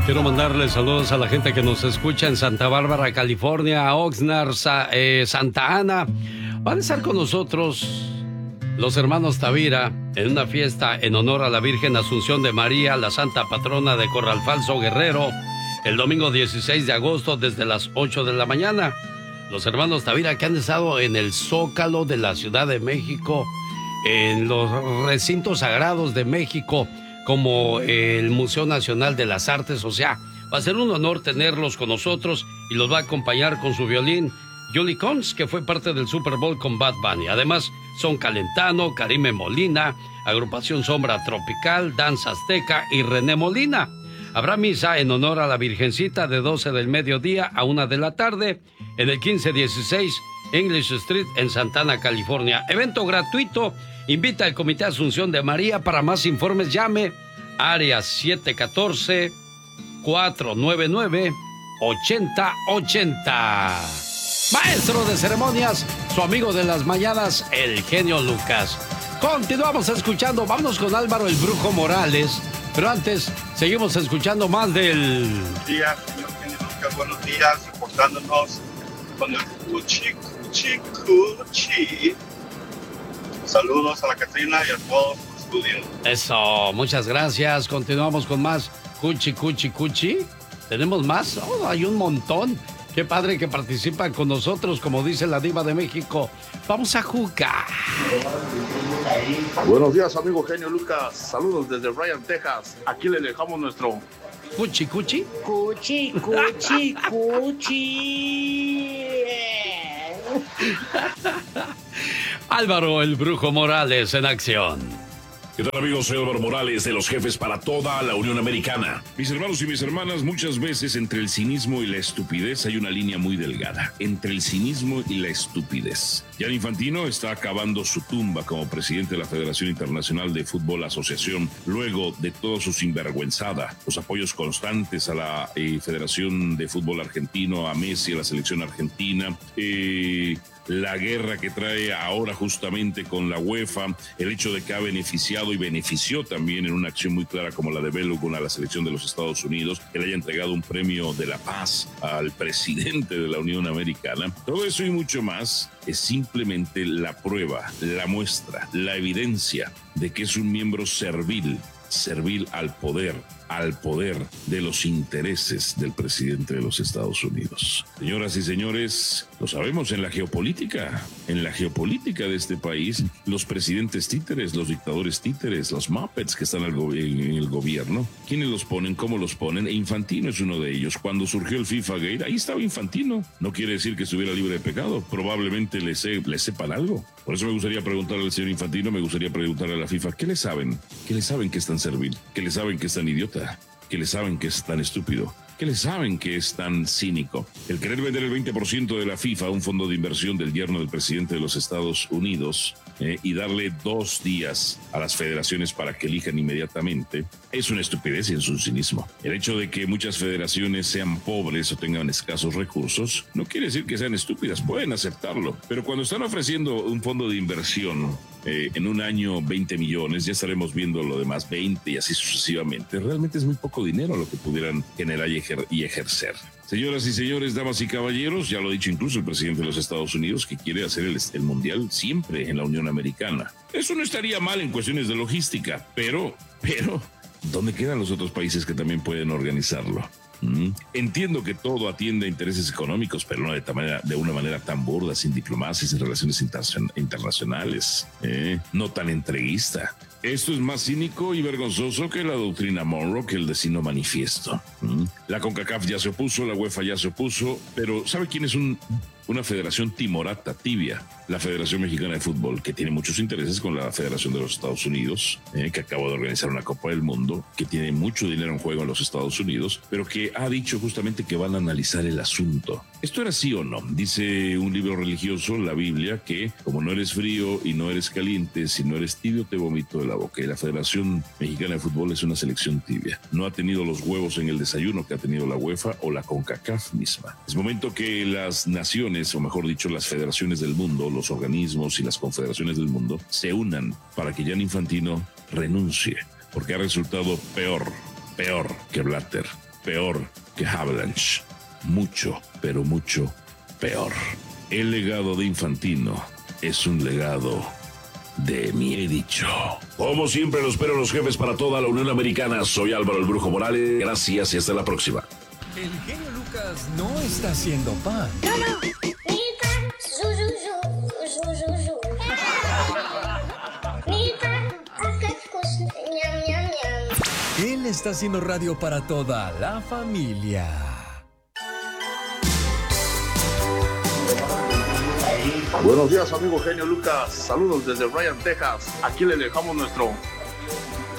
Quiero mandarle saludos a la gente que nos escucha en Santa Bárbara, California, Oxnard, Santa Ana. Van a estar con nosotros los hermanos Tavira en una fiesta en honor a la Virgen Asunción de María, la santa patrona de Corral Falso, Guerrero, el domingo 16 de agosto desde las 8 de la mañana. Los hermanos Tavira que han estado en el Zócalo de la Ciudad de México, en los recintos sagrados de México, como el Museo Nacional de las Artes. O sea, va a ser un honor tenerlos con nosotros y los va a acompañar con su violín Julie Cons, que fue parte del Super Bowl con Bad Bunny. Además, son Calentano, Karime Molina, Agrupación Sombra Tropical, Danza Azteca y René Molina. Habrá misa en honor a la Virgencita de 12 del mediodía a 1 de la tarde en el 1516 English Street en Santana, California. Evento gratuito. Invita al Comité Asunción de María. Para más informes llame área 714-499-8080. Maestro de ceremonias, su amigo de las mañanas, el genio Lucas. Continuamos escuchando, vámonos con Álvaro el Brujo Morales, pero antes seguimos escuchando más del... Buenos días, señor genio Lucas, buenos días, reportándonos con el Cuchi. Saludos a la Catrina y a todos los estudios. Eso, muchas gracias. Continuamos con más Cuchi. ¿Tenemos más? Oh, hay un montón. Qué padre que participan con nosotros, como dice la diva de México. Vamos a jugar. Buenos días, amigo genio Lucas. Saludos desde Bryan, Texas. Aquí le dejamos nuestro... Cuchi. Álvaro el Brujo Morales en acción. ¿Qué tal, amigos? Soy Álvaro Morales, de los jefes para toda la Unión Americana. Mis hermanos y mis hermanas, muchas veces entre el cinismo y la estupidez hay una línea muy delgada. Entre el cinismo y la estupidez. Gianni Infantino está acabando su tumba como presidente de la Federación Internacional de Fútbol Asociación, luego de toda su sinvergüenzada, los apoyos constantes a la Federación de Fútbol Argentino, a Messi, a la selección argentina, la guerra que trae ahora justamente con la UEFA, el hecho de que ha beneficiado y benefició también en una acción muy clara como la de Balogun a la selección de los Estados Unidos, que le haya entregado un premio de la paz al presidente de la Unión Americana. Todo eso y mucho más es simplemente la prueba, la muestra, la evidencia de que es un miembro servil al poder de los intereses del presidente de los Estados Unidos. Señoras y señores, lo sabemos en la geopolítica de este país, los presidentes títeres, los dictadores títeres, los Muppets que están en el gobierno, ¿quiénes los ponen? ¿Cómo los ponen? E Infantino es uno de ellos. Cuando surgió el FIFA Gate, ahí estaba Infantino. No quiere decir que estuviera libre de pecado, probablemente le sepan algo. Por eso me gustaría preguntarle al señor Infantino, me gustaría preguntarle a la FIFA, ¿qué le saben? ¿Qué le saben que es tan servil? ¿Qué le saben que es tan idiota? ¿Qué le saben que es tan estúpido? ¿Qué le saben que es tan cínico? El querer vender el 20% de la FIFA a un fondo de inversión del yerno del presidente de los Estados Unidos y darle 2 días a las federaciones para que elijan inmediatamente es una estupidez y es un cinismo. El hecho de que muchas federaciones sean pobres o tengan escasos recursos no quiere decir que sean estúpidas, pueden aceptarlo. Pero cuando están ofreciendo un fondo de inversión en un año 20 millones, ya estaremos viendo lo demás 20 y así sucesivamente. Realmente es muy poco dinero lo que pudieran generar y ejercer. Señoras y señores, damas y caballeros, ya lo ha dicho incluso el presidente de los Estados Unidos, que quiere hacer el mundial siempre en la Unión Americana. Eso no estaría mal en cuestiones de logística, pero, ¿dónde quedan los otros países que también pueden organizarlo? Entiendo que todo atiende a intereses económicos, pero no de una manera tan burda, sin diplomacia, sin relaciones internacionales, no tan entreguista. Esto es más cínico y vergonzoso que la doctrina Monroe, que el Decino Manifiesto. La CONCACAF ya se opuso, la UEFA ya se opuso, pero ¿sabe quién es una federación timorata, tibia? La Federación Mexicana de Fútbol, que tiene muchos intereses con la Federación de los Estados Unidos, que acaba de organizar una Copa del Mundo, que tiene mucho dinero en juego en los Estados Unidos, pero que ha dicho justamente que van a analizar el asunto. ¿Esto era sí o no? Dice un libro religioso, la Biblia, que como no eres frío y no eres caliente, si no eres tibio te vomito de la boca. Y la Federación Mexicana de Fútbol es una selección tibia. No ha tenido los huevos en el desayuno que ha tenido la UEFA o la CONCACAF misma. Es momento que las naciones, o mejor dicho, las federaciones del mundo, los organismos y las confederaciones del mundo se unan para que Gianni Infantino renuncie, porque ha resultado peor que Blatter. peor que Avalanche. Mucho, pero mucho peor. El legado de Infantino es un legado de mi he dicho. Como siempre, lo espero los jefes para toda la Unión Americana. Soy Álvaro el Brujo Morales. Gracias y hasta la próxima. El genio Lucas no está haciendo pan. No. Mi pan, Mi pan, ñam, ñam, ñam. Él está haciendo radio para toda la familia. Buenos días, amigo genio Lucas. Saludos desde Bryan, Texas. Aquí le dejamos nuestro